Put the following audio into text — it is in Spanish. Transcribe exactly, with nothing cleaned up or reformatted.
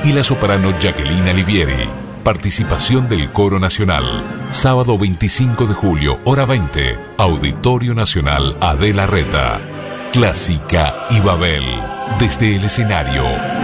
y la soprano Jacqueline Alivieri. Participación del Coro Nacional. Sábado veinticinco de julio, hora veinte. Auditorio Nacional Adela Reta. Clásica y Babel. Desde el escenario,